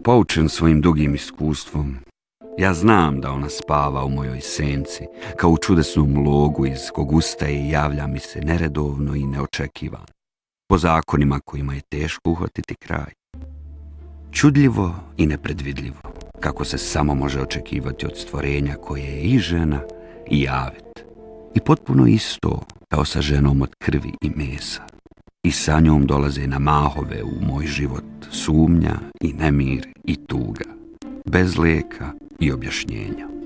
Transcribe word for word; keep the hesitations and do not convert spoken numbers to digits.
Poučen svojim dugim iskustvom, ja znam da ona spava u mojoj senci, kao u čudesnom logu iz kog ustaje i javlja mi se neredovno i neočekivan, po zakonima kojima je teško uhvatiti kraj. Čudljivo i nepredvidljivo, kako se samo može očekivati od stvorenja koje je i žena i javet, i potpuno isto kao sa ženom od krvi i mesa. I sa njom dolaze na mahove u moj život sumnja i nemir i tuga, bez lijeka i objašnjenja.